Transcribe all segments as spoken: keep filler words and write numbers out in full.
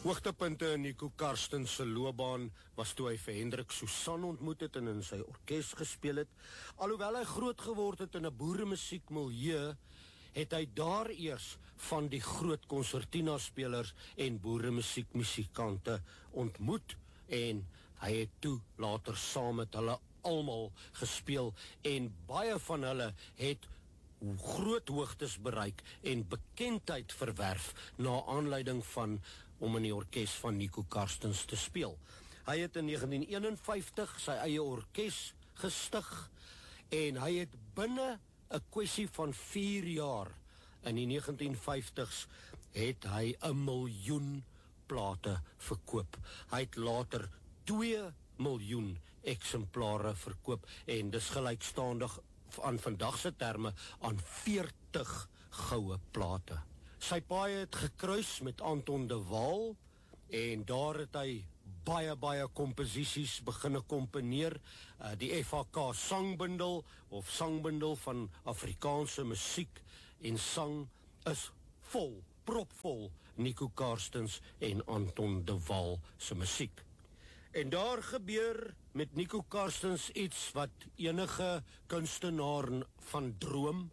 Hoogtepunte in Nico Karstens se loopbaan was toe hy vir Hendrik Susan ontmoet het en in sy orkes gespeel het. Alhoewel hy groot geword het in 'n boeremusiekmilieu, het hy daar eers van die groot konsertina-spelers en boeremusiekmusikante ontmoet en hy het toe later saam met hulle almal gespeel en baie van hulle het groot hoogtes bereik en bekendheid verwerf na aanleiding van om in die orkes van Nico Karstens te speel. Hy het in negentien eenenvyftig sy eie orkes gestig en hy het binne 'n kwessie van vier jaar in die negentien vyftigs het hy 'n miljoen plate verkoop. Hy het later twee miljoen eksemplare verkoop en dis gelykstaandig aan vandagse terme aan veertig goue plate. Sy paai het gekruis met Anton de Waal en daar het hy baie baie komposisies beginne komponeer. Uh, die F H K sangbundel of sangbundel van Afrikaanse musiek en sang is vol, propvol Nico Karstens en Anton de Waal se musiek. En daar gebeur met Nico Karstens iets wat enige kunstenaar van droom.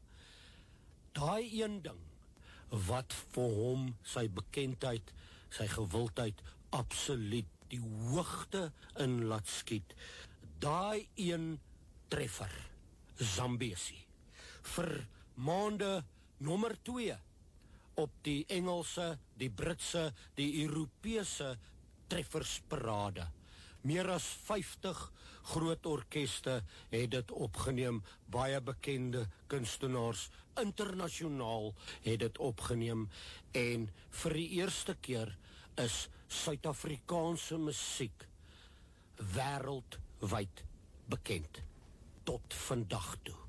Daai een ding wat vir hom sy bekendheid, sy gewildheid absoluut die hoogte in laat skiet. Daai een treffer, Zambesi, vir maande nommer twee op die Engelse, die Britse, die Europese treffersparade. Meer as vyftig groot orkeste het dit opgeneem, baie bekende kunstenaars internasionaal het dit opgeneem en vir die eerste keer is Suid-Afrikaanse musiek wêreldwyd bekend tot vandag toe.